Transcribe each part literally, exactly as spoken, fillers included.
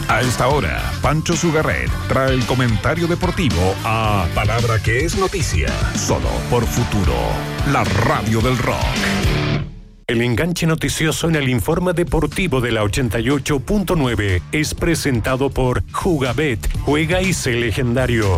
A esta hora, Pancho Sugarret trae el comentario deportivo a Palabra que es noticia, solo por Futuro, la radio del rock. El enganche noticioso en el informe deportivo de la ochenta y ocho punto nueve es presentado por Jugabet, juega y sé legendario.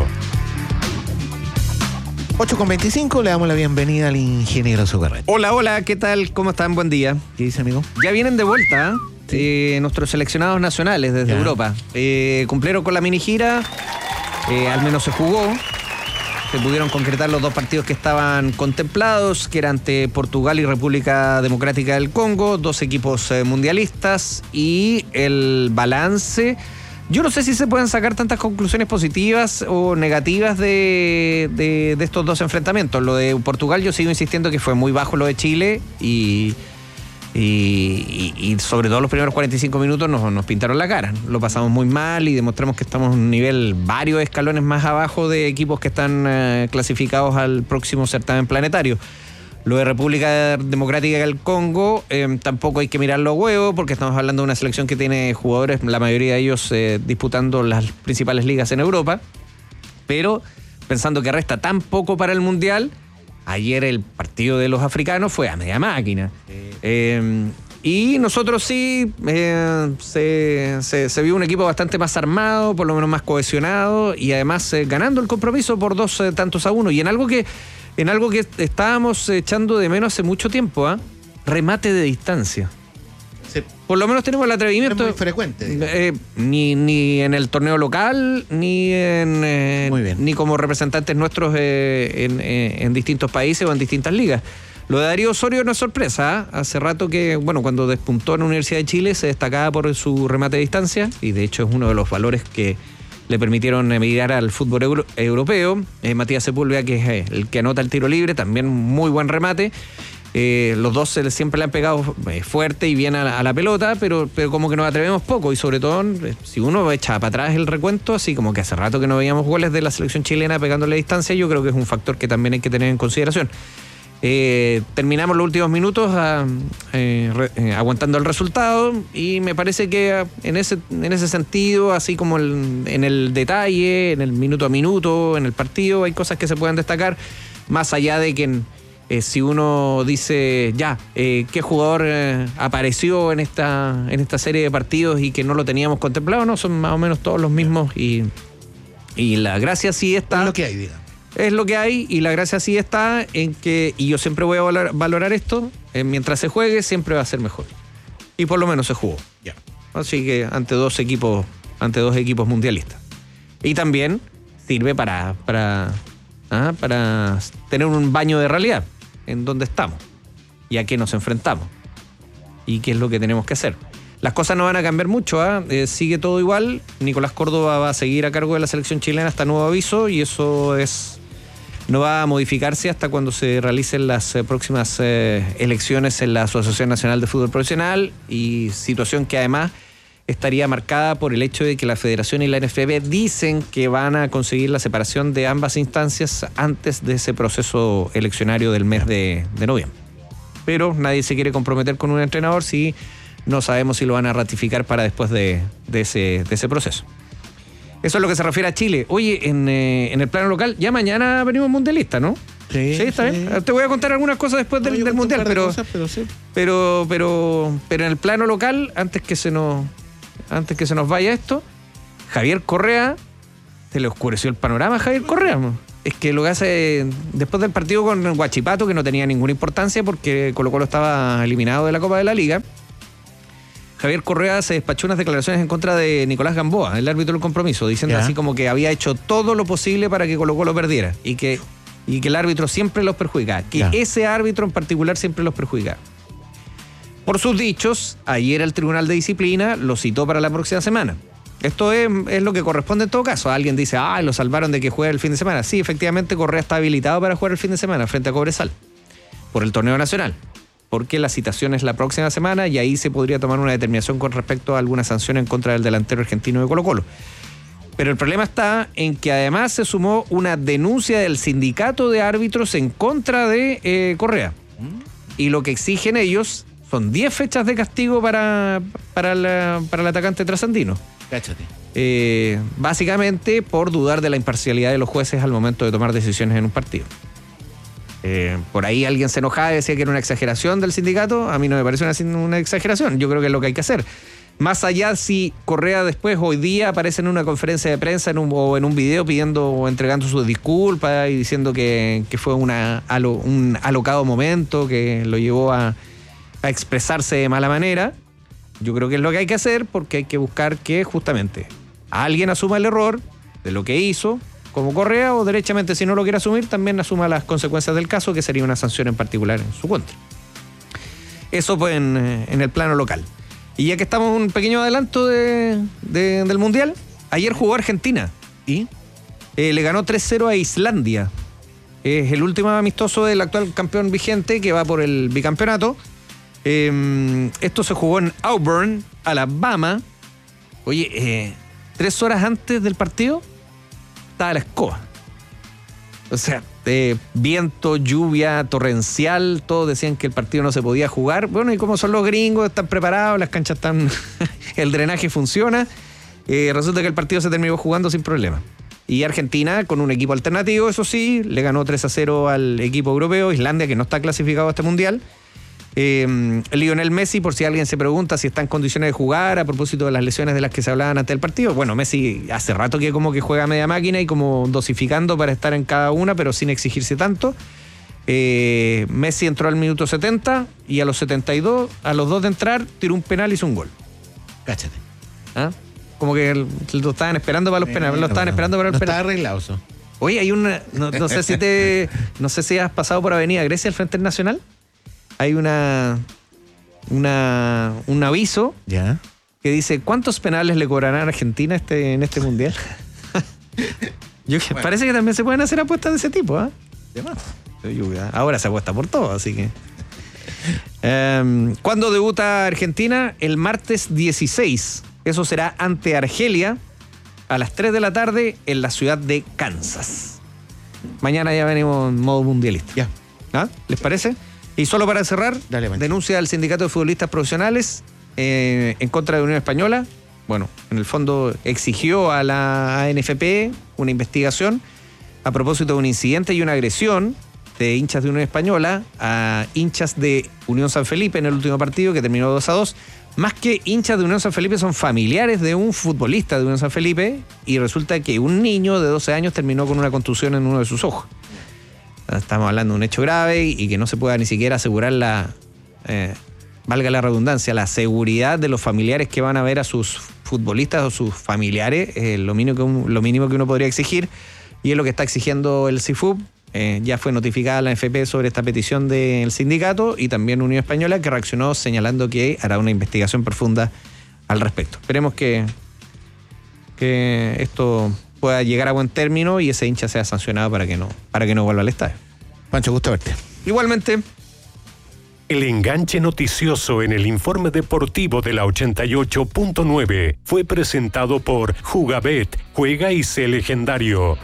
ocho con veinticinco, le damos la bienvenida al ingeniero Sugarret. Hola, hola, ¿qué tal? ¿Cómo están? Buen día. ¿Qué dice, amigo? Ya vienen de vuelta, ¿eh? Eh, nuestros seleccionados nacionales desde ya. Europa. Eh, cumplieron con la mini gira, eh, al menos se jugó. Se pudieron concretar los dos partidos que estaban contemplados, que eran ante Portugal y República Democrática del Congo, dos equipos eh, mundialistas, y el balance. Yo no sé si se pueden sacar tantas conclusiones positivas o negativas de, de, de estos dos enfrentamientos. Lo de Portugal, yo sigo insistiendo que fue muy bajo lo de Chile y... Y, y, y sobre todo los primeros cuarenta y cinco minutos nos, nos pintaron la cara. Lo pasamos muy mal y demostramos que estamos en un nivel varios escalones más abajo de equipos que están eh, clasificados al próximo certamen planetario. Lo de República Democrática del Congo eh, tampoco hay que mirarlo a huevo, porque estamos hablando de una selección que tiene jugadores, la mayoría de ellos eh, disputando las principales ligas en Europa. Pero pensando que resta tan poco para el Mundial, ayer el partido de los africanos fue a media máquina. Sí. Eh, y nosotros sí, eh, se, se, se vio un equipo bastante más armado, por lo menos más cohesionado, y además eh, ganando el compromiso por dos eh, tantos a uno. Y en algo que, en algo que estábamos echando de menos hace mucho tiempo, ¿eh? remate de distancia. Sí. Por lo menos tenemos el atrevimiento. Es muy frecuente. Eh, ni, ni en el torneo local, ni en eh, muy bien. ni como representantes nuestros eh, en, eh, en distintos países o en distintas ligas. Lo de Darío Osorio no es sorpresa. ¿eh? Hace rato que, bueno, cuando despuntó en la Universidad de Chile se destacaba por su remate de distancia, y de hecho es uno de los valores que le permitieron emigrar al fútbol euro, europeo. Eh, Matías Sepúlveda, que es eh, el que anota el tiro libre, también muy buen remate. Eh, los dos se, siempre le han pegado eh, fuerte y bien a la, a la pelota, pero, pero como que nos atrevemos poco, y sobre todo eh, si uno echa para atrás el recuento, así como que hace rato que no veíamos goles de la selección chilena pegándole a distancia, yo creo que es un factor que también hay que tener en consideración. Eh, terminamos los últimos minutos a, eh, re, eh, aguantando el resultado, y me parece que en ese, en ese sentido, así como el, en el detalle, en el minuto a minuto, en el partido, hay cosas que se pueden destacar, más allá de que en, Eh, si uno dice, ya, eh, ¿qué jugador eh, apareció en esta, en esta serie de partidos y que no lo teníamos contemplado? No, son más o menos todos los mismos, y, y la gracia sí está... Es lo que hay, digamos. Es lo que hay, y la gracia sí está en que, y yo siempre voy a valorar, valorar esto, eh, mientras se juegue siempre va a ser mejor. Y por lo menos se jugó. Ya. Así que ante dos equipos, ante dos equipos mundialistas. Y también sirve para, para, ¿ah? para tener un baño de realidad en dónde estamos y a qué nos enfrentamos y qué es lo que tenemos que hacer. Las cosas no van a cambiar mucho, ¿eh? Eh, sigue todo igual. Nicolás Córdoba va a seguir a cargo de la selección chilena hasta nuevo aviso, y eso es no va a modificarse hasta cuando se realicen las eh, próximas eh, elecciones en la Asociación Nacional de Fútbol Profesional, y situación que además estaría marcada por el hecho de que la Federación y la N F B dicen que van a conseguir la separación de ambas instancias antes de ese proceso eleccionario del mes de, de noviembre. Pero nadie se quiere comprometer con un entrenador si no sabemos si lo van a ratificar para después de, de, ese, de ese proceso. Eso es lo que se refiere a Chile. Oye, en, eh, en el plano local, ya mañana venimos mundialistas, ¿no? Sí, sí, está sí. bien. Te voy a contar algunas cosas después No, del, del mundial, pero, cosas, pero, sí. pero, pero, pero en el plano local, antes que se nos... Antes que se nos vaya esto, Javier Correa, se le oscureció el panorama a Javier Correa. Es que lo que hace después del partido con Huachipato, que no tenía ninguna importancia porque Colo-Colo estaba eliminado de la Copa de la Liga, Javier Correa se despachó unas declaraciones en contra de Nicolás Gamboa, el árbitro del compromiso, diciendo ¿Ya? así como que había hecho todo lo posible para que Colo-Colo perdiera y que, y que el árbitro siempre los perjudicaba, que ¿Ya? ese árbitro en particular siempre los perjudicaba. Por sus dichos, ayer el Tribunal de Disciplina lo citó para la próxima semana. Esto es, es lo que corresponde en todo caso. Alguien dice, ah, lo salvaron de que juegue el fin de semana. Sí, efectivamente, Correa está habilitado para jugar el fin de semana frente a Cobresal por el torneo nacional, porque la citación es la próxima semana y ahí se podría tomar una determinación con respecto a alguna sanción en contra del delantero argentino de Colo-Colo. Pero el problema está en que además se sumó una denuncia del sindicato de árbitros en contra de eh, Correa. Y lo que exigen ellos Son diez fechas de castigo para, para, la, para el atacante trasandino. Cáchate. Eh, básicamente por dudar de la imparcialidad de los jueces al momento de tomar decisiones en un partido. Eh, por ahí alguien se enojaba y decía que era una exageración del sindicato. A mí no me parece una, una exageración. Yo creo que es lo que hay que hacer. Más allá si Correa después, hoy día, aparece en una conferencia de prensa en un, o en un video pidiendo o entregando sus disculpas y diciendo que, que fue una, alo, un alocado momento que lo llevó a, a expresarse de mala manera. Yo creo que es lo que hay que hacer, porque hay que buscar que justamente alguien asuma el error de lo que hizo, como Correa, o derechamente, si no lo quiere asumir, también asuma las consecuencias del caso, que sería una sanción en particular en su contra. Eso pues en, en el plano local. Y ya que estamos en un pequeño adelanto de, de, del Mundial, ayer jugó Argentina y eh, le ganó tres cero a Islandia. Es el último amistoso del actual campeón vigente que va por el bicampeonato. Eh, esto se jugó en Auburn, Alabama. Oye, eh, tres horas antes del partido estaba la escoba. O sea, eh, viento, lluvia, torrencial, todos decían que el partido no se podía jugar. Bueno, y como son los gringos, están preparados, las canchas están, el drenaje funciona. Eh, resulta que el partido se terminó jugando sin problema. Y Argentina, con un equipo alternativo, eso sí, le ganó tres a cero al equipo europeo, Islandia, que no está clasificado a este mundial. Eh, Lionel Messi, por si alguien se pregunta si está en condiciones de jugar a propósito de las lesiones de las que se hablaban antes del partido. Bueno, Messi hace rato que como que juega a media máquina y como dosificando para estar en cada una, pero sin exigirse tanto. Eh, Messi entró al minuto setenta y a los setenta y dos, a los dos de entrar, tiró un penal y hizo un gol. Cáchate. ¿Ah? Como que lo estaban esperando para los penales, lo estaban no, esperando para no el penal. Está arreglado eso. Oye, hay una, no, no sé si te, no sé si has pasado por Avenida Grecia al Frente Nacional. Hay una, una un aviso ya que dice ¿cuántos penales le cobrarán a Argentina este, en este mundial? Yo, bueno. Parece que también se pueden hacer apuestas de ese tipo, ¿eh? Ahora se apuesta por todo, así que. um, ¿Cuándo debuta Argentina? El martes dieciséis. Eso será ante Argelia a las tres de la tarde en la ciudad de Kansas. Mañana ya venimos en modo mundialista. Ya. ¿Ah? ¿Les parece? Y solo para cerrar, Dale, denuncia al Sindicato de Futbolistas Profesionales eh, en contra de Unión Española. Bueno, en el fondo exigió a la A N F P una investigación a propósito de un incidente y una agresión de hinchas de Unión Española a hinchas de Unión San Felipe en el último partido que terminó dos a dos. Más que hinchas de Unión San Felipe, son familiares de un futbolista de Unión San Felipe, y resulta que un niño de doce años terminó con una contusión en uno de sus ojos. Estamos hablando de un hecho grave y que no se pueda ni siquiera asegurar la, eh, valga la redundancia, la seguridad de los familiares que van a ver a sus futbolistas o sus familiares, eh, lo, mínimo que un, lo mínimo que uno podría exigir, y es lo que está exigiendo el C I F U B. Eh, ya fue notificada la A N F P sobre esta petición del sindicato y también Unión Española, que reaccionó señalando que hará una investigación profunda al respecto. Esperemos que, que esto pueda llegar a buen término y ese hincha sea sancionado para que no, para que no vuelva al estadio. Pancho, gusto verte. Igualmente. El enganche noticioso en el informe deportivo de la ochenta y ocho punto nueve fue presentado por Jugabet, juega y sé legendario.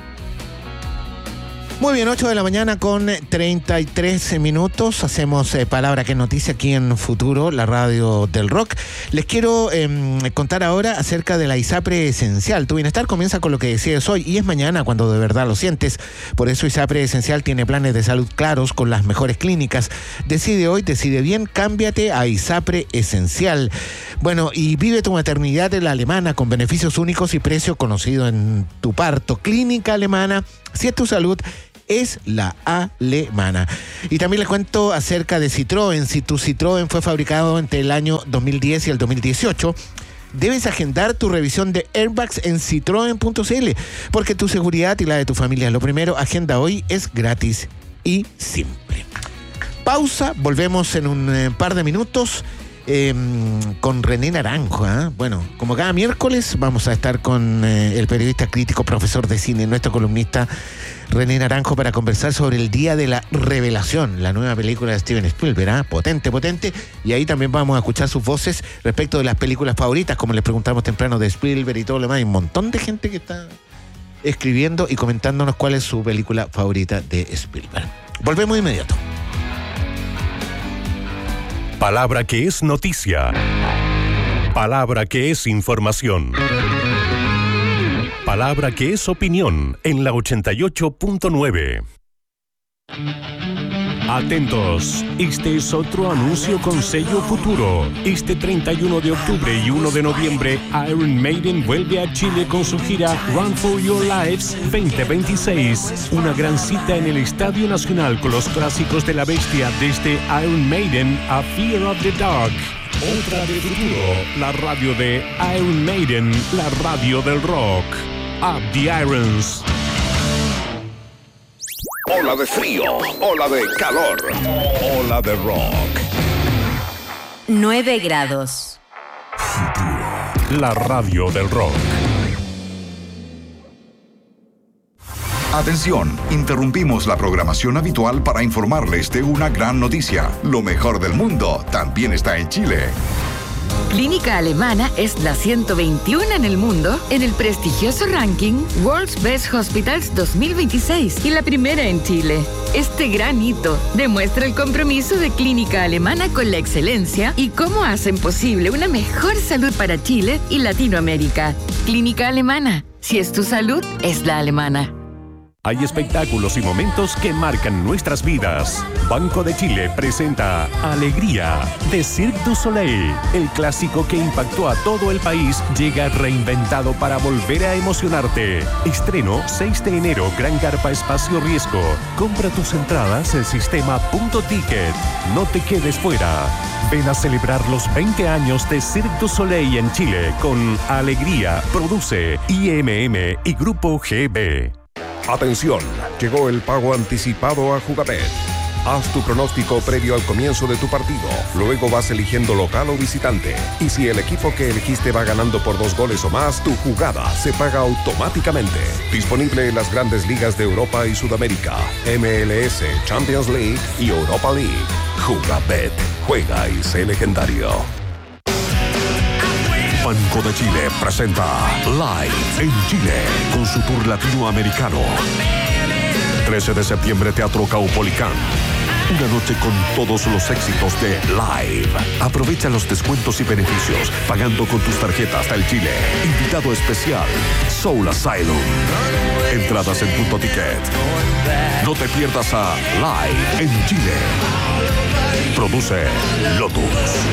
Muy bien, ocho de la mañana con treinta y tres minutos. Hacemos eh, Palabra que es Noticia aquí en Futuro, la radio del rock. Les quiero eh, contar ahora acerca de la ISAPRE Esencial. Tu bienestar comienza con lo que decides hoy y es mañana cuando de verdad lo sientes. Por eso ISAPRE Esencial tiene planes de salud claros con las mejores clínicas. Decide hoy, decide bien, cámbiate a ISAPRE Esencial. Bueno, y vive tu maternidad en la Alemana con beneficios únicos y precio conocido en tu parto. Clínica Alemana, si es tu salud, es la alemana. Y también les cuento acerca de Citroën. Si tu Citroën fue fabricado entre el año dos mil diez y el dos mil dieciocho, debes agendar tu revisión de airbags en citroen punto c l, porque tu seguridad y la de tu familia es lo primero. Agenda hoy, es gratis y simple. Pausa, volvemos en un eh, par de minutos eh, con René Naranjo. ¿eh? Bueno, como cada miércoles vamos a estar con eh, el periodista crítico, profesor de cine, nuestro columnista René Naranjo, para conversar sobre El Día de la Revelación, la nueva película de Steven Spielberg. ¿eh? Potente, potente. Y ahí también vamos a escuchar sus voces respecto de las películas favoritas, como les preguntamos temprano de Spielberg y todo lo demás. Hay un montón de gente que está escribiendo y comentándonos cuál es su película favorita de Spielberg. Volvemos de inmediato. Palabra que es noticia. Palabra que es información. Palabra que es opinión en la ochenta y ocho punto nueve. Atentos, este es otro anuncio con sello futuro. Este treinta y uno de octubre y uno de noviembre, Iron Maiden vuelve a Chile con su gira Run for Your Lives veinte veintiséis. Una gran cita en el Estadio Nacional con los clásicos de la bestia, desde Iron Maiden a Fear of the Dark. Otra de futuro, la radio de Iron Maiden, la radio del rock. Up the Irons. Ola de frío, ola de calor, ola de rock. nueve grados. La radio del rock. Atención, interrumpimos la programación habitual para informarles de una gran noticia. Lo mejor del mundo también está en Chile. Clínica Alemana es la ciento veintiuno en el mundo en el prestigioso ranking World's Best Hospitals dos mil veintiséis y la primera en Chile. Este gran hito demuestra el compromiso de Clínica Alemana con la excelencia y cómo hacen posible una mejor salud para Chile y Latinoamérica. Clínica Alemana, si es tu salud, es la alemana. Hay espectáculos y momentos que marcan nuestras vidas. Banco de Chile presenta Alegría de Cirque du Soleil. El clásico que impactó a todo el país llega reinventado para volver a emocionarte. Estreno seis de enero, Gran Carpa Espacio Riesgo. Compra tus entradas en sistema punto ticket. No te quedes fuera. Ven a celebrar los veinte años de Cirque du Soleil en Chile con Alegría. Produce I M M y Grupo G B. Atención, llegó el pago anticipado a Jugabet. Haz tu pronóstico previo al comienzo de tu partido. Luego vas eligiendo local o visitante. Y si el equipo que elegiste va ganando por dos goles o más, tu jugada se paga automáticamente. Disponible en las grandes ligas de Europa y Sudamérica, M L S, Champions League y Europa League. Jugabet. Juega y sé legendario. Banco de Chile presenta Live en Chile con su tour latinoamericano. trece de septiembre, Teatro Caupolicán. Una noche con todos los éxitos de Live. Aprovecha los descuentos y beneficios pagando con tus tarjetas del Chile. Invitado especial, Soul Asylum. Entradas en Punto Ticket. No te pierdas a Live en Chile. Produce Lotus.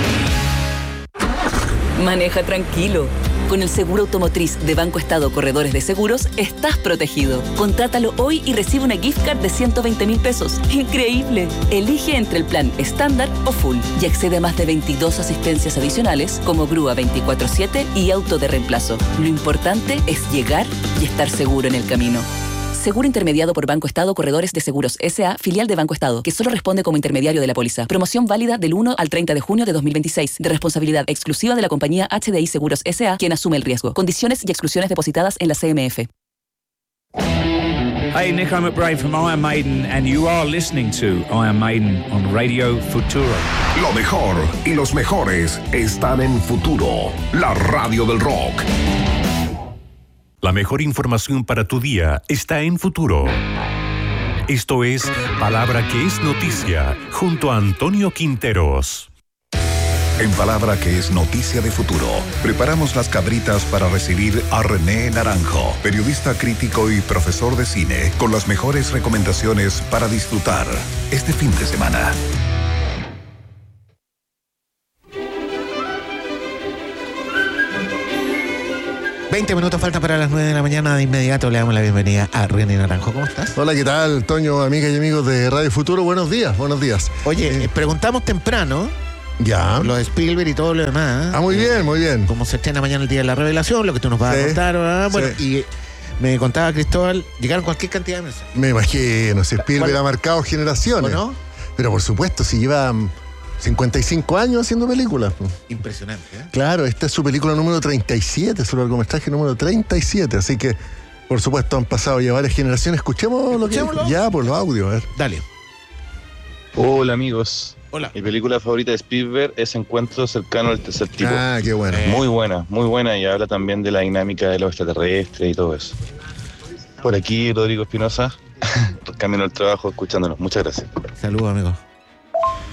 Maneja tranquilo. Con el seguro automotriz de Banco Estado Corredores de Seguros, estás protegido. Contrátalo hoy y recibe una gift card de ciento veinte mil pesos. ¡Increíble! Elige entre el plan estándar o full y accede a más de veintidós asistencias adicionales como grúa veinticuatro siete y auto de reemplazo. Lo importante es llegar y estar seguro en el camino. Seguro intermediado por Banco Estado Corredores de Seguros S A, filial de Banco Estado, que solo responde como intermediario de la póliza. Promoción válida del uno al treinta de junio de dos mil veintiséis, de responsabilidad exclusiva de la compañía H D I Seguros S A, quien asume el riesgo. Condiciones y exclusiones depositadas en la C M F. Hey, Nick, I'm McBride from Iron Maiden, and you are listening to Iron Maiden on Radio Futuro. Lo mejor y los mejores están en Futuro, la radio del rock. La mejor información para tu día está en Futuro. Esto es Palabra que es Noticia, junto a Antonio Quinteros. En Palabra que es noticia de Futuro, preparamos las cabritas para recibir a René Naranjo, periodista crítico y profesor de cine, con las mejores recomendaciones para disfrutar este fin de semana. veinte minutos faltan para las nueve de la mañana. De inmediato le damos la bienvenida a René Naranjo. ¿Cómo estás? Hola, ¿qué tal, Toño, amigas y amigos de Radio Futuro? Buenos días, buenos días. Oye, eh, preguntamos temprano. Ya. Lo de Spielberg y todo lo demás. ¿eh? Ah, muy bien, muy bien. Como se estrena mañana el Día de la Revelación, lo que tú nos vas sí, a contar. ¿verdad? Bueno, sí. Y me contaba Cristóbal, llegaron cualquier cantidad de mensajes. Me imagino, si Spielberg ha marcado generaciones. ¿O no? Pero por supuesto, si lleva cincuenta y cinco años haciendo películas. Impresionante, ¿eh? Claro, esta es su película número treinta y siete, su largometraje número treinta y siete, así que, por supuesto, han pasado ya varias generaciones. Escuchemos lo que... Ya, por los audios, a ver. Dale. Hola, amigos. Hola. Mi película favorita de Spielberg es Encuentro cercano al tercer tipo. Ah, qué buena. Eh. Muy buena, muy buena, y habla también de la dinámica de los extraterrestres y todo eso. Por aquí, Rodrigo Espinosa, camino al trabajo escuchándonos. Muchas gracias. Saludos, amigo.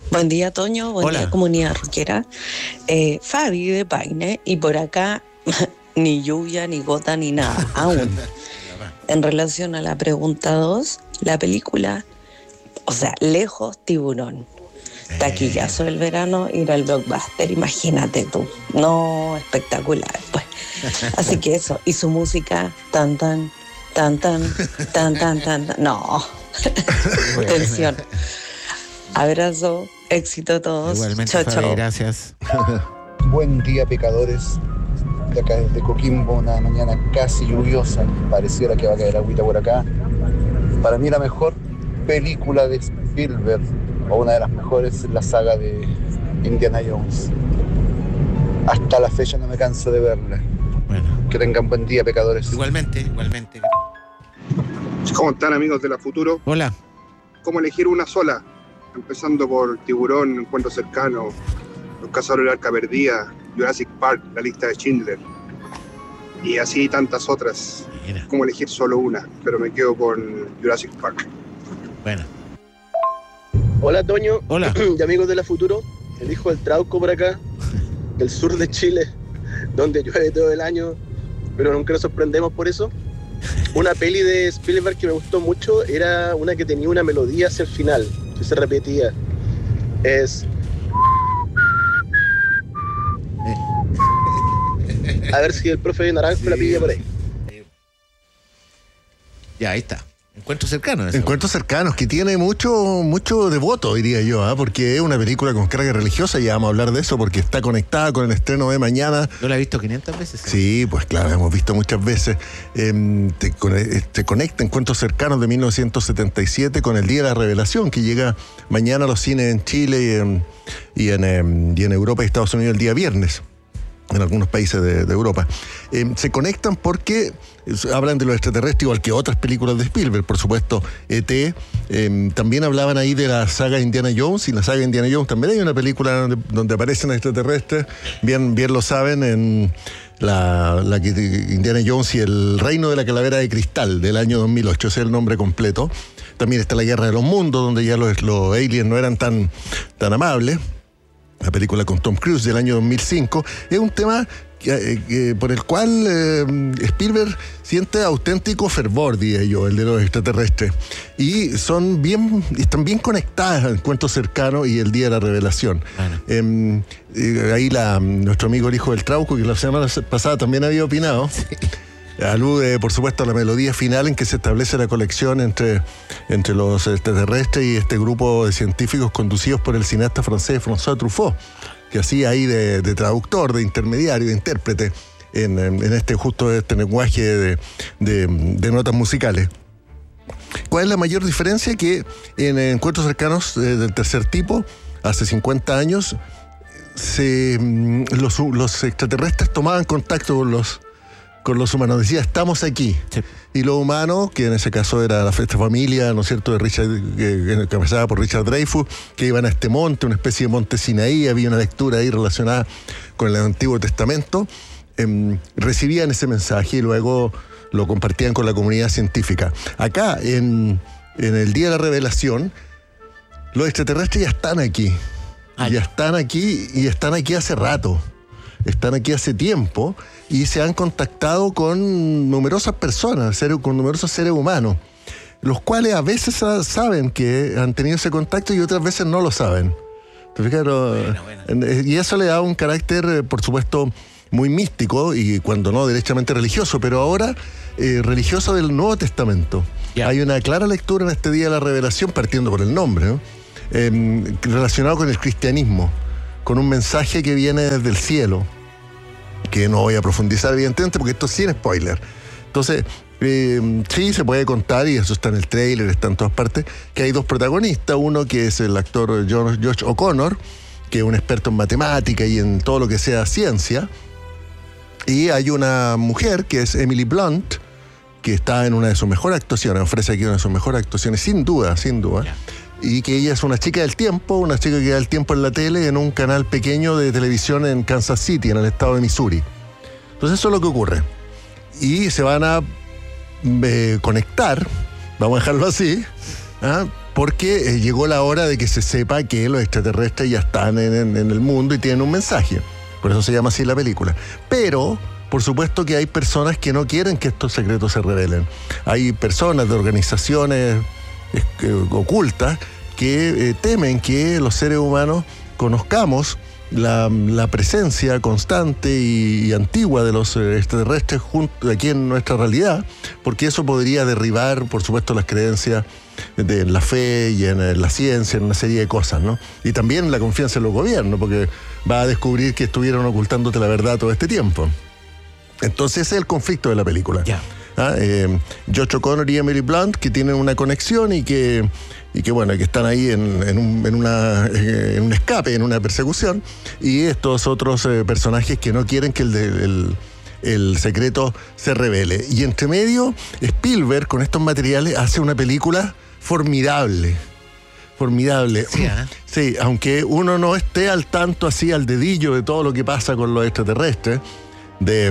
Buen día, Toño. Buen Hola. día, comunidad rockera. Eh, Fabi de Paine, y por acá ni lluvia, ni gota, ni nada, aún. En relación a la pregunta dos, la película, o sea, lejos Tiburón. Taquillazo del verano, ir al blockbuster, imagínate tú. No, espectacular, pues. Así que eso, y su música, tan, tan, tan, tan, tan, tan, tan, tan. No, tensión. Abrazo, éxito a todos. Igualmente, chao, Fabi, chao. gracias. Buen día, pecadores. De acá desde Coquimbo, una mañana casi lluviosa. Pareciera que va a caer agüita por acá. Para mí la mejor película de Spielberg, o una de las mejores, es la saga de Indiana Jones. Hasta la fecha no me canso de verla. Bueno. Que tengan buen día, pecadores. Igualmente, igualmente. ¿Cómo están, amigos de la Futuro? Hola. ¿Cómo elegir una sola? Empezando por Tiburón, Encuentro Cercano, Los Cazadores del Arca Perdida, Jurassic Park, La Lista de Schindler, y así tantas otras. Mira. ¿Cómo elegir solo una? Pero me quedo con Jurassic Park. Bueno. Hola, Toño. Hola. Y amigos de la Futuro, el hijo del Trauco por acá, del sur de Chile, donde llueve todo el año, pero nunca nos sorprendemos por eso. Una peli de Spielberg que me gustó mucho era una que tenía una melodía hacia el final, que se repetía. Es... A ver si el profe Naranjo sí. la pilla por ahí. Ya, ahí está. Encuentros cercanos. Encuentros cercanos, que tiene mucho mucho devoto, diría yo, ¿eh? Porque es una película con carga religiosa, ya vamos a hablar de eso, porque está conectada con el estreno de mañana. Yo la he visto quinientas veces. ¿Sí? Sí, pues claro, hemos visto muchas veces. Eh, te, te conecta Encuentros cercanos de mil novecientos setenta y siete con el Día de la Revelación, que llega mañana a los cines en Chile y en, y en, eh, y en Europa y Estados Unidos el día viernes. En algunos países de, de Europa. Eh, se conectan porque hablan de los extraterrestres, igual que otras películas de Spielberg, por supuesto, E T Eh, también hablaban ahí de la saga Indiana Jones, y en la saga Indiana Jones también hay una película donde, donde aparecen extraterrestres, bien, bien lo saben, en la, la que Indiana Jones y el Reino de la Calavera de Cristal, del año dos mil ocho, ese es el nombre completo. También está la Guerra de los Mundos, donde ya los, los aliens no eran tan, tan amables. La película con Tom Cruise del año dos mil cinco, es un tema que, que, por el cual eh, Spielberg siente auténtico fervor, diría yo, el de los extraterrestres. Y son bien, están bien conectadas a Encuentros cercanos y el Día de la Revelación. Bueno. Eh, eh, ahí la, nuestro amigo el hijo del Trauco, que la semana pasada también había opinado. Sí. Alude, por supuesto, a la melodía final en que se establece la conexión entre, entre los extraterrestres y este grupo de científicos conducidos por el cineasta francés François Truffaut, que hacía ahí de, de traductor, de intermediario, de intérprete en, en este justo este lenguaje de, de, de notas musicales. ¿Cuál es la mayor diferencia? Que en Encuentros cercanos eh, del tercer tipo, hace cincuenta años, se, los, los extraterrestres tomaban contacto con los con los humanos, decía, estamos aquí. Sí. Y los humanos, que en ese caso era la Fiesta Familia, ¿no es cierto?, de Richard, eh, encabezada por Richard Dreyfuss, que iban a este monte, una especie de monte Sinaí, había una lectura ahí relacionada con el Antiguo Testamento, eh, recibían ese mensaje y luego lo compartían con la comunidad científica. Acá, en, en el Día de la Revelación, los extraterrestres ya están aquí. Ay. Ya están aquí y están aquí hace rato. Están aquí hace tiempo y se han contactado con numerosas personas, con numerosos seres humanos, los cuales a veces saben que han tenido ese contacto y otras veces no lo saben. Bueno, bueno. Y eso le da un carácter, por supuesto, muy místico y cuando no, derechamente religioso, pero ahora eh, religioso del Nuevo Testamento. Yeah. Hay una clara lectura en este Día de la Revelación, partiendo por el nombre, ¿no? eh, relacionado con el cristianismo, con un mensaje que viene desde el cielo, que no voy a profundizar evidentemente porque esto es sin spoiler. Entonces, eh, sí se puede contar, y eso está en el tráiler, está en todas partes, que hay dos protagonistas, uno que es el actor Josh O'Connor, que es un experto en matemática y en todo lo que sea ciencia, y hay una mujer que es Emily Blunt, que está en una de sus mejores actuaciones, ofrece aquí una de sus mejores actuaciones, sin duda, sin duda. Yeah. Y que ella es una chica del tiempo, una chica que da el tiempo en la tele en un canal pequeño de televisión en Kansas City, en el estado de Missouri. Entonces eso es lo que ocurre. Y se van a eh, conectar, vamos a dejarlo así, ¿ah? porque eh, llegó la hora de que se sepa que los extraterrestres ya están en, en, en el mundo y tienen un mensaje. Por eso se llama así la película. Pero, por supuesto que hay personas que no quieren que estos secretos se revelen. Hay personas de organizaciones eh, ocultas que eh, temen que los seres humanos conozcamos La, la presencia constante y, y antigua de los eh, extraterrestres junto, aquí en nuestra realidad, porque eso podría derribar, por supuesto, las creencias de en la fe y en, en la ciencia, en una serie de cosas, ¿no? Y también la confianza en los gobiernos, porque va a descubrir que estuvieron ocultándote la verdad todo este tiempo. Entonces ese es el conflicto de la película. Yeah. ¿Ah? Eh, Josh O'Connor y Emily Blunt, que tienen una conexión y que, y que bueno, que están ahí en, en, un, en, una, en un escape, en una persecución, y estos otros eh, personajes que no quieren que el, de, el, el secreto se revele. Y entre medio, Spielberg, con estos materiales, hace una película formidable. Formidable. Sí, ¿eh? Sí, aunque uno no esté al tanto, así al dedillo de todo lo que pasa con los extraterrestres, de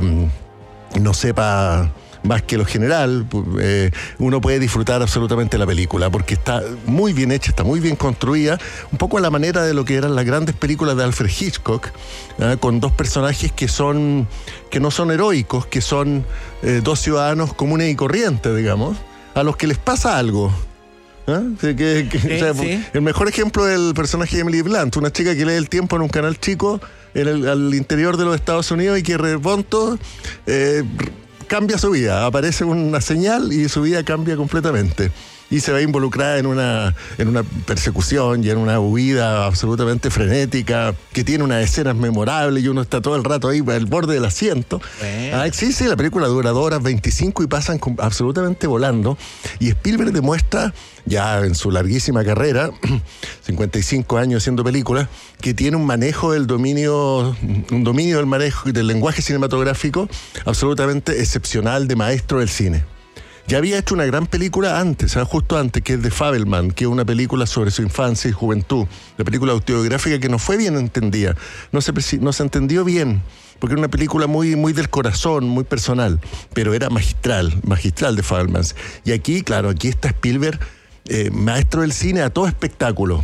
no sepa más que lo general, eh, uno puede disfrutar absolutamente la película, porque está muy bien hecha, está muy bien construida, un poco a la manera de lo que eran las grandes películas de Alfred Hitchcock, ¿eh? Con dos personajes que son, que no son heroicos, que son eh, dos ciudadanos comunes y corrientes, digamos, a los que les pasa algo. ¿Ah? Sí, que, que, sí, o sea, sí. El mejor ejemplo es el personaje de Emily Blunt, una chica que lee el tiempo en un canal chico en el, al interior de los Estados Unidos y que de pronto eh, cambia su vida, aparece una señal y su vida cambia completamente. Y se ve involucrada en una, en una persecución y en una huida absolutamente frenética, que tiene unas escenas memorables y uno está todo el rato ahí al borde del asiento. Bueno. Ah, sí, sí, la película dura dos horas veinticinco y pasan absolutamente volando. Y Spielberg demuestra, ya en su larguísima carrera, cincuenta y cinco años haciendo películas, que tiene un manejo del dominio, un dominio del manejo del lenguaje cinematográfico absolutamente excepcional, de maestro del cine. Ya había hecho una gran película antes, ¿sabes? Justo antes, que es The Fabelman, que es una película sobre su infancia y juventud, la película autobiográfica que no fue bien entendida, no se, no se entendió bien, porque era una película muy, muy del corazón, muy personal, pero era magistral, magistral The Fabelman. Y aquí, claro, aquí está Spielberg, eh, maestro del cine a todo espectáculo.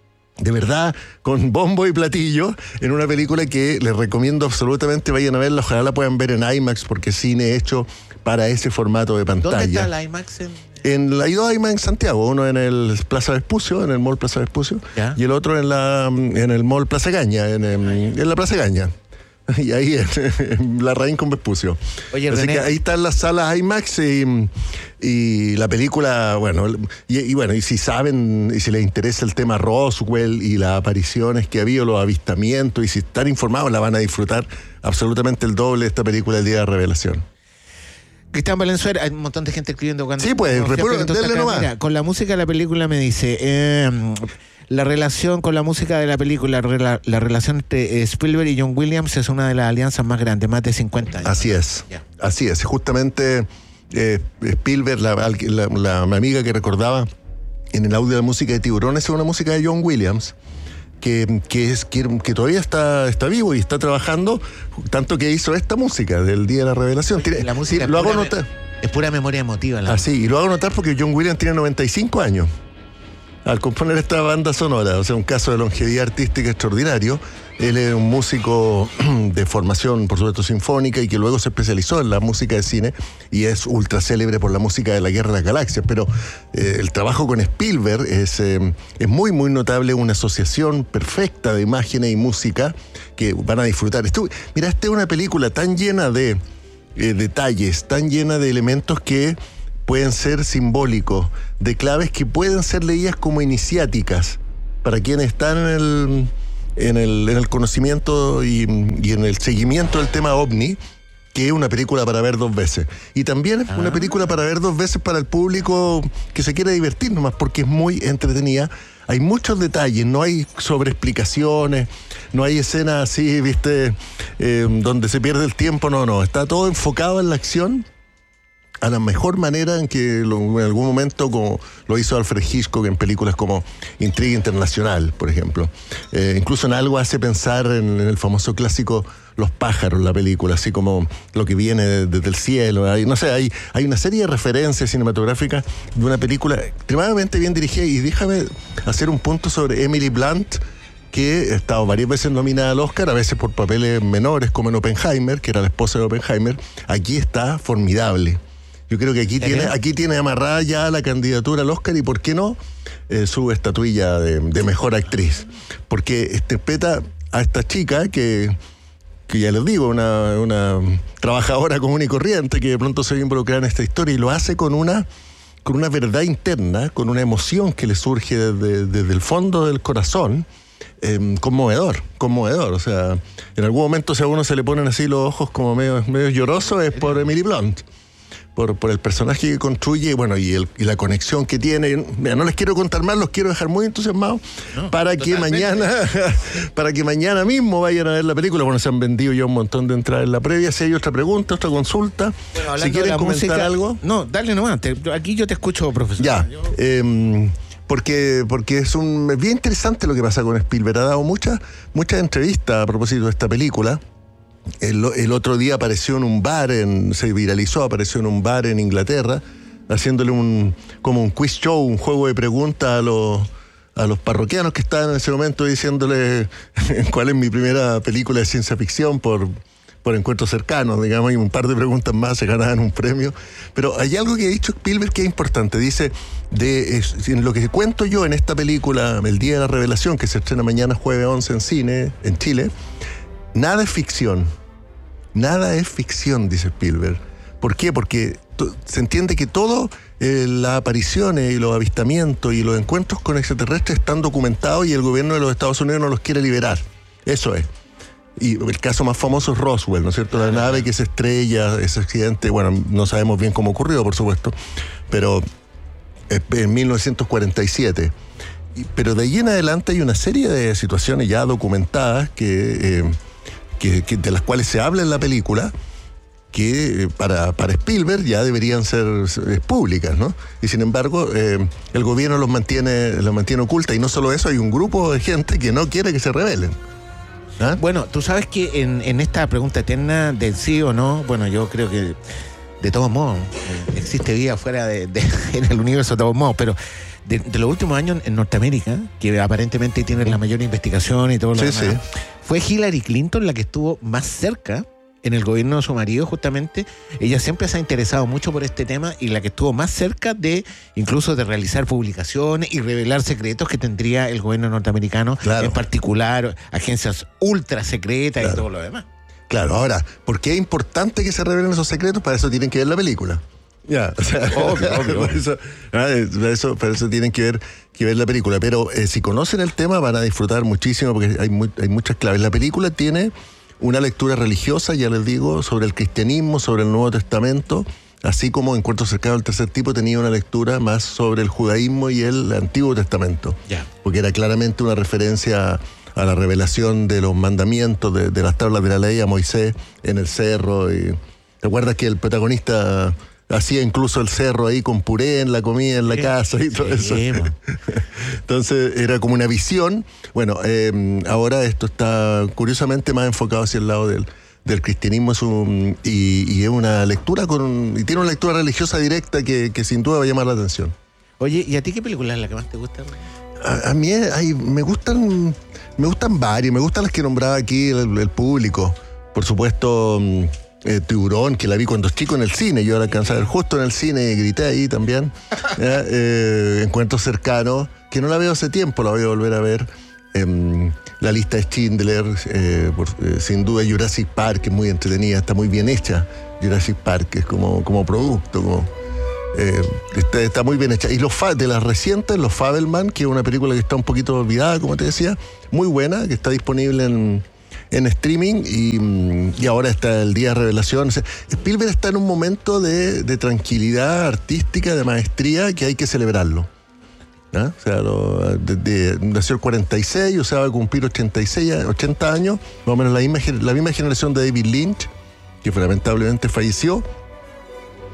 De verdad, con bombo y platillo, en una película que les recomiendo absolutamente vayan a verla, ojalá la puedan ver en IMAX, porque es cine hecho para ese formato de pantalla. ¿Dónde está la IMAX? En... En, hay dos IMAX en Santiago, uno en el Plaza Vespucio, en el Mall Plaza Vespucio, ¿ya? Y el otro en la en el Mall Plaza Gaña, en, en, en la Plaza Gaña. Y ahí en, en la Raín con Vespucio. Oye, así René, que ahí están las salas IMAX y, y la película, bueno, y, y bueno, y si saben, y si les interesa el tema Roswell y las apariciones que ha habido, los avistamientos, y si están informados, la van a disfrutar absolutamente el doble de esta película El Día de la Revelación. Cristian Valenzuela, hay un montón de gente escribiendo cuando... Sí, pues, denle nomás. Mira, con la música de la película me dice... Eh, La relación con la música de la película, la, la relación entre Spielberg y John Williams es una de las alianzas más grandes, más de cincuenta años. Así es, yeah. Así es. Justamente eh, Spielberg, la, la, la, la amiga que recordaba en el audio de la música de Tiburones, es una música de John Williams, que, que, es, que, que todavía está, está vivo y está trabajando, tanto que hizo esta música del Día de la Revelación. Oye, la música sí, lo hago notar. Es pura memoria emotiva. La Así, y lo hago notar porque John Williams tiene noventa y cinco años. Al componer esta banda sonora, o sea, un caso de longevidad artística extraordinario. Él es un músico de formación, por supuesto, sinfónica, y que luego se especializó en la música de cine y es ultra célebre por la música de la Guerra de las Galaxias. Pero eh, el trabajo con Spielberg es, eh, es muy, muy notable, una asociación perfecta de imágenes y música que van a disfrutar. Esto, mira, esta es una película tan llena de eh, detalles, tan llena de elementos que pueden ser simbólicos, de claves que pueden ser leídas como iniciáticas para quienes están en el, en el, en el conocimiento y, y en el seguimiento del tema OVNI, que es una película para ver dos veces. Y también es ah. una película para ver dos veces para el público que se quiere divertir nomás, porque es muy entretenida. Hay muchos detalles, no hay sobreexplicaciones, no hay escenas así, viste, eh, donde se pierde el tiempo, no, no. Está todo enfocado en la acción. a la mejor manera en que lo, en algún momento como lo hizo Alfred Hitchcock en películas como Intriga Internacional, por ejemplo. Eh, incluso en algo hace pensar en, en el famoso clásico Los pájaros, la película, así como lo que viene desde de, el cielo. Hay, no sé, hay, hay una serie de referencias cinematográficas de una película extremadamente bien dirigida. Y déjame hacer un punto sobre Emily Blunt, que ha estado varias veces nominada al Oscar, a veces por papeles menores, como en Oppenheimer, que era la esposa de Oppenheimer. Aquí está formidable. Yo creo que aquí tiene, aquí tiene amarrada ya la candidatura al Oscar y, ¿por qué no?, eh, su estatuilla de, de mejor actriz. Porque interpreta a esta chica que, que ya les digo, una, una trabajadora común y corriente que de pronto se ve involucrada en esta historia y lo hace con una, con una verdad interna, con una emoción que le surge desde, desde el fondo del corazón. Eh, conmovedor, conmovedor. O sea, en algún momento si a uno se le ponen así los ojos como medio, medio llorosos, es por Emily Blunt. Por, por el personaje que construye, bueno, y, el, y la conexión que tiene. Mira, no les quiero contar más, los quiero dejar muy entusiasmados no, para totalmente. que mañana para que mañana mismo vayan a ver la película. Bueno, se han vendido ya un montón de entradas en la previa. Si hay otra pregunta, otra consulta, bueno, si quieren comentar música, algo. No, dale nomás, te, aquí yo te escucho, profesor. Ya, yo... eh, porque, porque es, un, es bien interesante lo que pasa con Spielberg. Ha dado muchas, muchas entrevistas a propósito de esta película. El, el otro día apareció en un bar, en, se viralizó, apareció en un bar en Inglaterra, haciéndole un como un quiz show, un juego de preguntas a los, a los parroquianos que estaban en ese momento, diciéndole cuál es mi primera película de ciencia ficción por, por encuentros cercanos, digamos, y un par de preguntas más se ganaban un premio. Pero hay algo que ha dicho Spielberg que es importante. Dice, de es, en lo que cuento yo en esta película, El Día de la Revelación, que se estrena mañana jueves once en cine, en Chile, nada es ficción. Nada es ficción, dice Spielberg. ¿Por qué? Porque to- se entiende que todo, eh, las apariciones y los avistamientos y los encuentros con extraterrestres están documentados y el gobierno de los Estados Unidos no los quiere liberar. Eso es. Y el caso más famoso es Roswell, ¿no es cierto? La nave que se estrella, ese accidente, bueno, no sabemos bien cómo ocurrió, por supuesto, pero eh, en mil novecientos cuarenta y siete. Pero de ahí en adelante hay una serie de situaciones ya documentadas que... Eh, Que, que de las cuales se habla en la película, que para, para Spielberg ya deberían ser eh, públicas, ¿no? Y sin embargo, eh, el gobierno los mantiene, los mantiene ocultas. Y no solo eso, hay un grupo de gente que no quiere que se revelen. ¿Ah? Bueno, tú sabes que en, en esta pregunta eterna del sí o no, bueno, yo creo que de todos modos eh, existe vida fuera de, de en el universo de todos modos, pero de, de los últimos años en Norteamérica, que aparentemente tienen la mayor investigación y todo lo sí, demás, sí. fue Hillary Clinton la que estuvo más cerca en el gobierno de su marido, justamente. Ella siempre se ha interesado mucho por este tema y la que estuvo más cerca de, incluso de realizar publicaciones y revelar secretos que tendría el gobierno norteamericano, claro. En particular agencias ultra secretas, claro. Y todo lo demás. Claro, ahora, ¿por qué es importante que se revelen esos secretos? Para eso tienen que ver la película. Ya, o sea, obvio, obvio. Para eso, para eso, para eso tienen que ver, que ver la película. Pero eh, si conocen el tema van a disfrutar muchísimo porque hay, muy, hay muchas claves. La película tiene una lectura religiosa, ya les digo, sobre el cristianismo, sobre el Nuevo Testamento, así como Encuentros cercanos al tercer tipo tenía una lectura más sobre el judaísmo y el Antiguo Testamento. Ya. Porque era claramente una referencia a la revelación de los mandamientos, de, de las tablas de la ley a Moisés en el cerro. Y, ¿te acuerdas que el protagonista hacía incluso el cerro ahí con puré en la comida en la sí, casa y todo sí, eso? Entonces era como una visión. Bueno, eh, ahora esto está curiosamente más enfocado hacia el lado del, del cristianismo es un, y, y es una lectura con y tiene una lectura religiosa directa que, que sin duda va a llamar la atención. Oye, ¿y a ti qué película es la que más te gusta? A, a mí hay, me gustan me gustan varias, me gustan las que nombraba aquí el, el público. Por supuesto, Eh, Tiburón, que la vi cuando chico en el cine, yo la alcancé a ver justo en el cine y grité ahí también. eh, Encuentros cercanos, que no la veo hace tiempo, la voy a volver a ver. Eh, la lista de Schindler, eh, por, eh, sin duda Jurassic Park, que es muy entretenida, está muy bien hecha. Jurassic Park es como, como producto, como, eh, está, está muy bien hecha. Y los fa- de las recientes, Los Fabelman, que es una película que está un poquito olvidada, como te decía, muy buena, que está disponible en en streaming y, y ahora está El Día de Revelación. O sea, Spielberg está en un momento de, de tranquilidad artística, de maestría, que hay que celebrarlo. ¿Ah? O sea, lo, de, de, nació el cuarenta y seis, o sea, va a cumplir ochenta y seis, ochenta años, más o menos la misma, la misma generación de David Lynch, que lamentablemente falleció.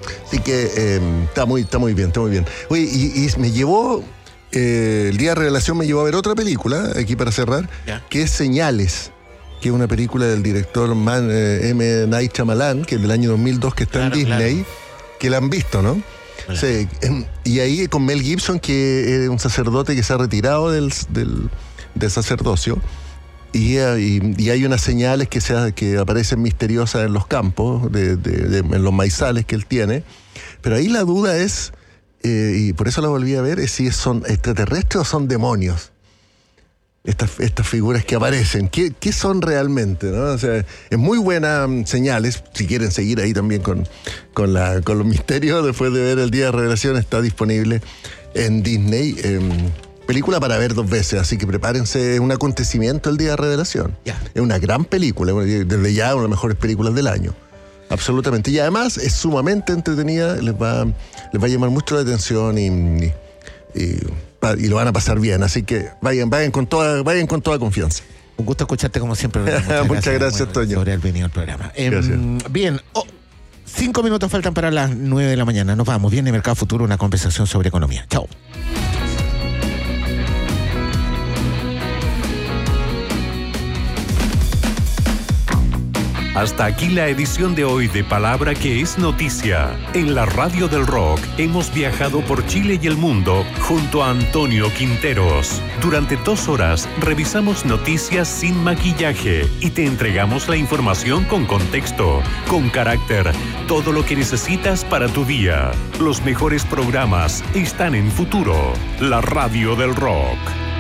Así que eh, está, muy, está muy bien, está muy bien. Oye, y, y me llevó, eh, el día de revelación me llevó a ver otra película, aquí para cerrar, yeah. que es Señales, que es una película del director Man, eh, M. Night Shyamalan, que es del año dos mil dos, que está claro, en Disney, claro. que la han visto, ¿no? Claro. Sí, y ahí con Mel Gibson, que es un sacerdote que se ha retirado del, del, del sacerdocio. Y, y, y hay unas señales que, se, que aparecen misteriosas en los campos, de, de, de, en los maizales que él tiene. Pero ahí la duda es, eh, y por eso la volví a ver, es si son extraterrestres o son demonios. Estas, estas figuras que aparecen, ¿qué, qué son realmente, ¿no? O sea, es muy buena um, Señales, si quieren seguir ahí también con, con, la, con los misterios, después de ver el día de revelación, está disponible en Disney. Eh, película para ver dos veces, así que prepárense, es un acontecimiento el día de revelación. Yeah. Es una gran película, desde ya una de las mejores películas del año. Absolutamente. Y además es sumamente entretenida, les va, les va a llamar mucho la atención y, y, y, y lo van a pasar bien. Así que vayan, vayan con toda, vayan con toda confianza. Un gusto escucharte como siempre. Muchas gracias, Muchas gracias Toño. Sobre el venido del programa. Eh, bien, oh, cinco minutos faltan para las nueve de la mañana. Nos vamos. Viene Mercado Futuro, una conversación sobre economía. Chao. Hasta aquí la edición de hoy de Palabra que es Noticia. En la Radio del Rock hemos viajado por Chile y el mundo junto a Antonio Quinteros. Durante dos horas revisamos noticias sin maquillaje y te entregamos la información con contexto, con carácter, todo lo que necesitas para tu día. Los mejores programas están en Futuro, la Radio del Rock.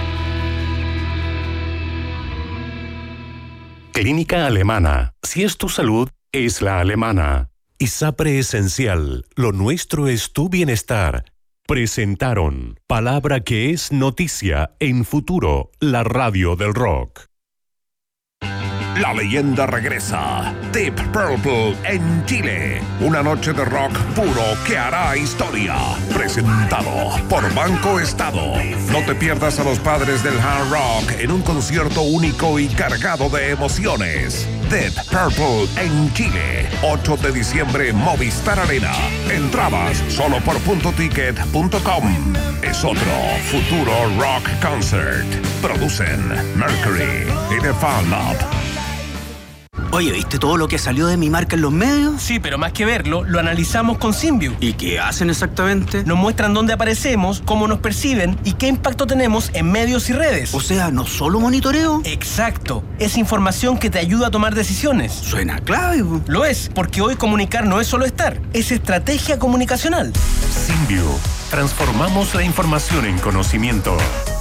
Clínica Alemana. Si es tu salud, es la alemana. ISAPRE Esencial. Lo nuestro es tu bienestar. Presentaron Palabra que es Noticia en Futuro, la Radio del Rock. La leyenda regresa. Deep Purple en Chile. Una noche de rock puro que hará historia. Presentado por Banco Estado. No te pierdas a los padres del hard rock en un concierto único y cargado de emociones. Deep Purple en Chile. ocho de diciembre, Movistar Arena. Entradas solo por punto ticket punto com. Es otro Futuro Rock Concert. Producen Mercury y The Fan Lab. Oye, ¿viste todo lo que salió de mi marca en los medios? Sí, pero más que verlo, lo analizamos con Simview. ¿Y qué hacen exactamente? Nos muestran dónde aparecemos, cómo nos perciben y qué impacto tenemos en medios y redes. O sea, ¿no solo monitoreo? Exacto. Es información que te ayuda a tomar decisiones. Suena clave. Lo es, porque hoy comunicar no es solo estar, es estrategia comunicacional. Simview. Transformamos la información en conocimiento.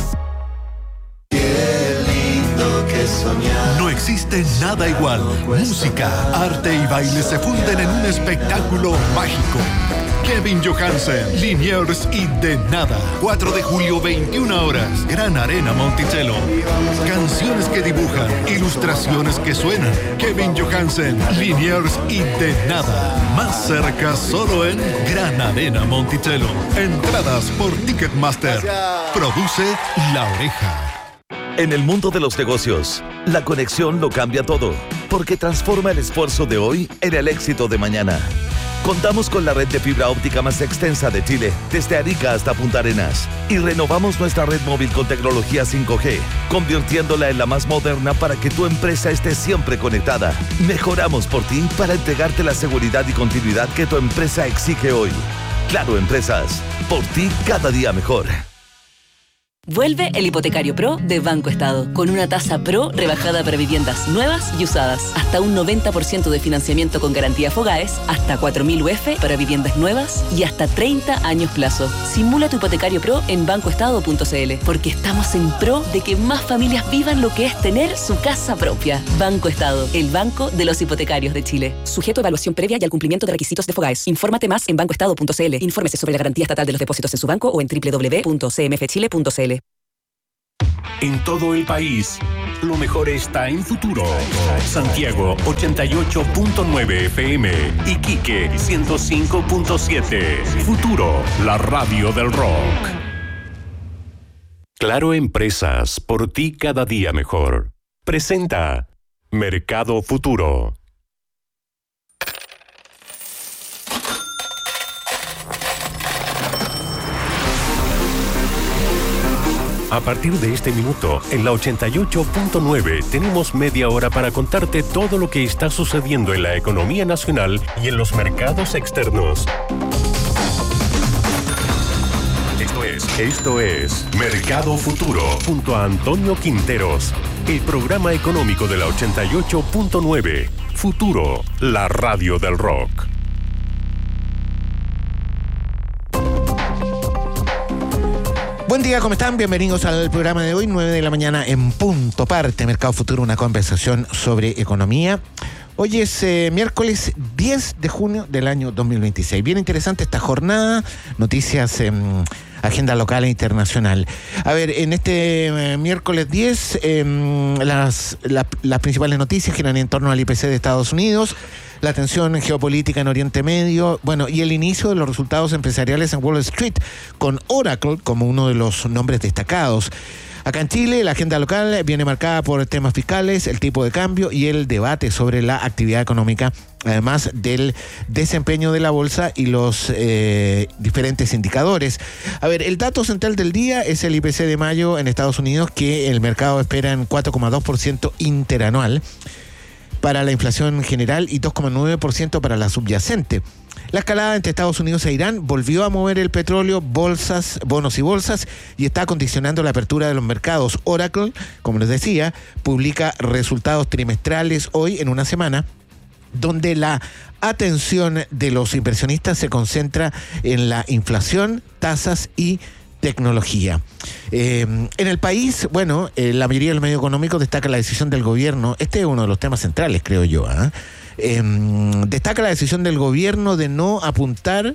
No existe nada igual. Música, arte y baile se funden en un espectáculo mágico. Kevin Johansen, Liniers y De Nada. cuatro de julio, veintiuna horas. Gran Arena Monticello. Canciones que dibujan, ilustraciones que suenan. Kevin Johansen, Liniers y De Nada. Más cerca solo en Gran Arena Monticello. Entradas por Ticketmaster. Produce La Oreja. En el mundo de los negocios, la conexión lo cambia todo, porque transforma el esfuerzo de hoy en el éxito de mañana. Contamos con la red de fibra óptica más extensa de Chile, desde Arica hasta Punta Arenas, y renovamos nuestra red móvil con tecnología cinco G, convirtiéndola en la más moderna para que tu empresa esté siempre conectada. Mejoramos por ti para entregarte la seguridad y continuidad que tu empresa exige hoy. Claro Empresas, por ti cada día mejor. Vuelve el Hipotecario Pro de Banco Estado, con una tasa Pro rebajada para viviendas nuevas y usadas. Hasta un noventa por ciento de financiamiento con garantía Fogaes, hasta cuatro mil U F para viviendas nuevas y hasta treinta años plazo. Simula tu Hipotecario Pro en banco estado punto c l, porque estamos en pro de que más familias vivan lo que es tener su casa propia. Banco Estado, el banco de los hipotecarios de Chile. Sujeto a evaluación previa y al cumplimiento de requisitos de Fogaes. Infórmate más en banco estado punto c l. Infórmese sobre la garantía estatal de los depósitos en su banco o en doble u doble u doble u punto c m f chile punto c l. En todo el país, lo mejor está en Futuro. Santiago ochenta y ocho punto nueve F M, Iquique ciento cinco punto siete. Futuro, la radio del rock. Claro Empresas, por ti cada día mejor. Presenta Mercado Futuro. A partir de este minuto, en la ochenta y ocho punto nueve, tenemos media hora para contarte todo lo que está sucediendo en la economía nacional y en los mercados externos. Esto es, esto es Mercado Futuro, junto a Antonio Quinteros, el programa económico de la ochenta y ocho punto nueve. Futuro, la radio del rock. Buen día, ¿cómo están? Bienvenidos al programa de hoy, nueve de la mañana en punto. Parte Mercado Futuro, una conversación sobre economía. Hoy es eh, miércoles diez de junio del año dos mil veintiséis. Bien interesante esta jornada, noticias, eh, agenda local e internacional. A ver, en este eh, miércoles diez, eh, las, la, las principales noticias giran en torno al I P C de Estados Unidos, la tensión geopolítica en Oriente Medio, bueno, y el inicio de los resultados empresariales en Wall Street, con Oracle como uno de los nombres destacados. Acá en Chile, la agenda local viene marcada por temas fiscales, el tipo de cambio y el debate sobre la actividad económica, además del desempeño de la bolsa y los eh, diferentes indicadores. A ver, el dato central del día es el I P C de mayo en Estados Unidos, que el mercado espera en cuatro coma dos por ciento interanual para la inflación general y dos coma nueve por ciento para la subyacente. La escalada entre Estados Unidos e Irán volvió a mover el petróleo, bolsas, bonos y bolsas, y está condicionando la apertura de los mercados. Oracle, como les decía, publica resultados trimestrales hoy en una semana, donde la atención de los inversionistas se concentra en la inflación, tasas y tecnología. Eh, en el país, bueno, eh, la mayoría de los medios económicos destaca la decisión del gobierno. Este es uno de los temas centrales, creo yo, ¿eh? Eh, destaca la decisión del gobierno de no apuntar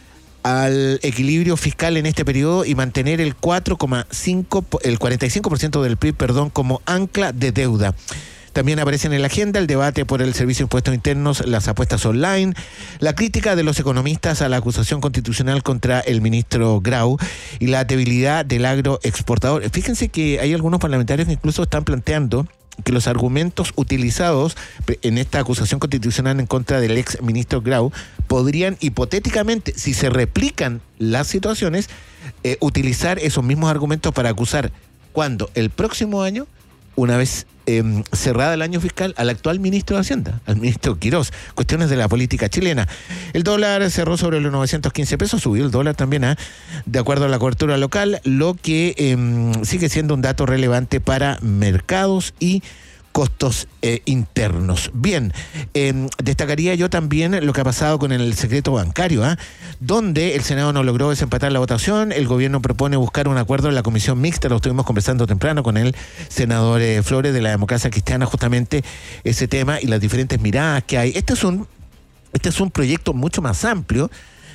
al equilibrio fiscal en este periodo y mantener el cuatro coma cinco, el cuarenta y cinco por ciento del P I B, perdón, como ancla de deuda. También aparecen en la agenda el debate por el Servicio de Impuestos Internos, las apuestas online, la crítica de los economistas a la acusación constitucional contra el ministro Grau y la debilidad del agroexportador. Fíjense que hay algunos parlamentarios que incluso están planteando que los argumentos utilizados en esta acusación constitucional en contra del ex ministro Grau podrían hipotéticamente, si se replican las situaciones, eh, utilizar esos mismos argumentos para acusar cuando el próximo año, una vez eh, cerrada el año fiscal, al actual ministro de Hacienda, al ministro Quirós. Cuestiones de la política chilena. El dólar cerró sobre los novecientos quince pesos, subió el dólar también, ¿eh? de acuerdo a la cobertura local, lo que eh, sigue siendo un dato relevante para mercados y costos eh, internos. Bien, eh, destacaría yo también lo que ha pasado con el secreto bancario, ¿eh? donde el Senado no logró desempatar la votación. El gobierno propone buscar un acuerdo en la comisión mixta. Lo estuvimos conversando temprano con el senador eh, Flores de la Democracia Cristiana, justamente ese tema y las diferentes miradas que hay. Este es un, este es un proyecto mucho más amplio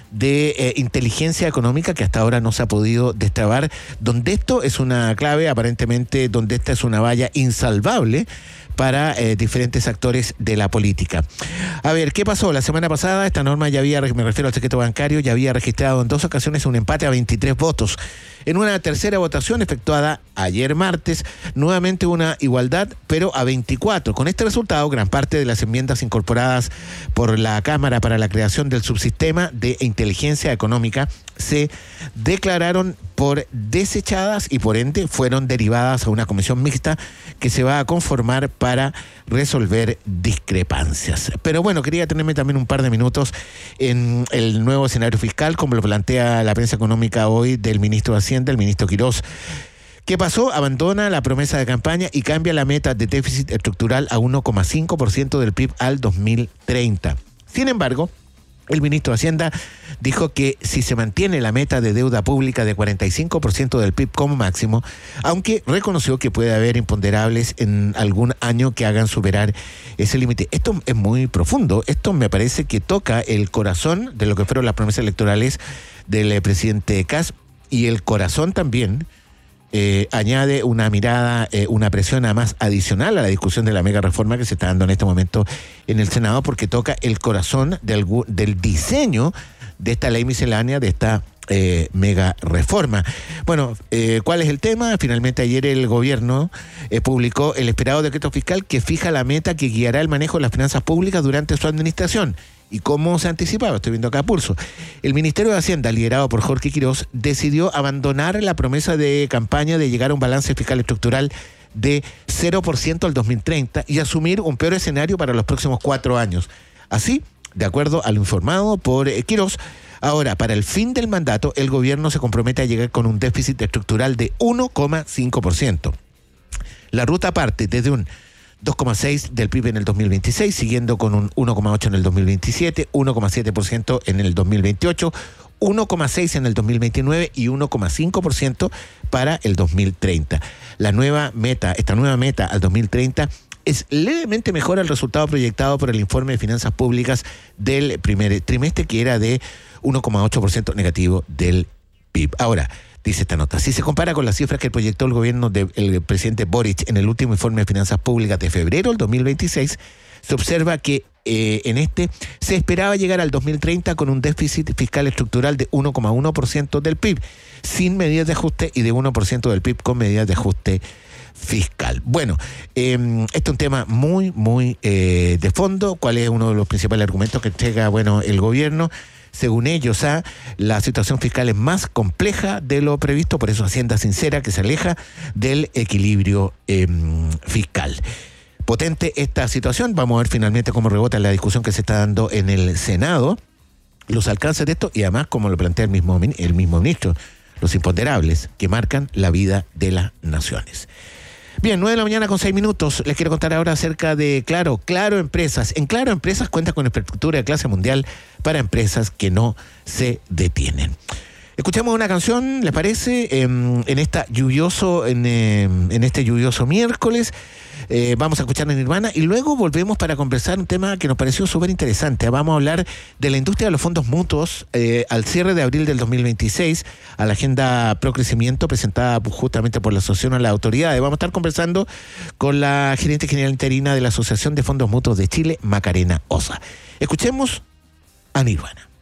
de eh, inteligencia económica que hasta ahora no se ha podido destrabar, donde esto es una clave, aparentemente, donde esta es una valla insalvable para eh, diferentes actores de la política. A ver, ¿qué pasó? La semana pasada esta norma ya había, me refiero al secreto bancario, ya había registrado en dos ocasiones un empate a veintitrés votos. En una tercera votación efectuada ayer martes, nuevamente una igualdad, pero a veinticuatro. Con este resultado, gran parte de las enmiendas incorporadas por la Cámara para la creación del subsistema de inteligencia económica se declararon por desechadas y por ende fueron derivadas a una comisión mixta que se va a conformar para resolver discrepancias. Pero bueno, quería tenerme también un par de minutos en el nuevo escenario fiscal, como lo plantea la prensa económica hoy del ministro de Hacienda, el ministro Quirós. ¿Qué pasó? Abandona la promesa de campaña y cambia la meta de déficit estructural a uno coma cinco por ciento del P I B al dos mil treinta. Sin embargo, el ministro de Hacienda dijo que si se mantiene la meta de deuda pública de cuarenta y cinco por ciento del P I B como máximo, aunque reconoció que puede haber imponderables en algún año que hagan superar ese límite. Esto es muy profundo. Esto me parece que toca el corazón de lo que fueron las promesas electorales del eh, presidente Kast, y el corazón también Eh, añade una mirada, eh, una presión además adicional a la discusión de la mega reforma que se está dando en este momento en el Senado, porque toca el corazón del, del diseño de esta ley miscelánea, de esta eh, mega reforma. Bueno, eh, ¿cuál es el tema? Finalmente ayer el gobierno eh, publicó el esperado decreto fiscal que fija la meta que guiará el manejo de las finanzas públicas durante su administración. Y como se anticipaba, estoy viendo acá Pulso, el Ministerio de Hacienda, liderado por Jorge Quirós, decidió abandonar la promesa de campaña de llegar a un balance fiscal estructural de cero por ciento al dos mil treinta y asumir un peor escenario para los próximos cuatro años. Así, de acuerdo a lo informado por eh, Quirós, ahora, para el fin del mandato, el gobierno se compromete a llegar con un déficit estructural de uno coma cinco por ciento. La ruta parte desde un dos coma seis del P I B en el dos mil veintiséis, siguiendo con un uno coma ocho en el dos mil veintisiete, uno coma siete por ciento en el dos mil veintiocho, uno coma seis en el dos mil veintinueve y uno coma cinco por ciento para el dos mil treinta. La nueva meta, esta nueva meta al dos mil treinta es levemente mejor al resultado proyectado por el informe de finanzas públicas del primer trimestre, que era de uno coma ocho por ciento negativo del P I B. Ahora, dice esta nota, si se compara con las cifras que proyectó el gobierno del presidente Boric en el último informe de finanzas públicas de febrero del dos mil veintiséis, se observa que eh, en este se esperaba llegar al dos mil treinta con un déficit fiscal estructural de uno coma uno por ciento del P I B, sin medidas de ajuste, y de uno por ciento del P I B con medidas de ajuste fiscal. Bueno, eh, este es un tema muy, muy eh, de fondo. ¿Cuál es uno de los principales argumentos que entrega, bueno, el gobierno? Según ellos, ¿ah? la situación fiscal es más compleja de lo previsto, por eso Hacienda sincera que se aleja del equilibrio eh, fiscal. Potente esta situación. Vamos a ver finalmente cómo rebota la discusión que se está dando en el Senado, los alcances de esto y además, como lo plantea el mismo, el mismo ministro, los imponderables que marcan la vida de las naciones. Bien, nueve de la mañana con seis minutos. Les quiero contar ahora acerca de Claro, Claro Empresas. En Claro Empresas cuenta con infraestructura de clase mundial para empresas que no se detienen. Escuchamos una canción, ¿les parece? En, en esta lluvioso, en, en este lluvioso miércoles. Eh, vamos a escuchar a Nirvana y luego volvemos para conversar un tema que nos pareció súper interesante. Vamos a hablar de la industria de los fondos mutuos eh, al cierre de abril del dos mil veintiséis, a la agenda Pro Crecimiento presentada justamente por la Asociación a las Autoridades. Vamos a estar conversando con la gerente general interina de la Asociación de Fondos Mutuos de Chile, Macarena Osa. Escuchemos a Nirvana.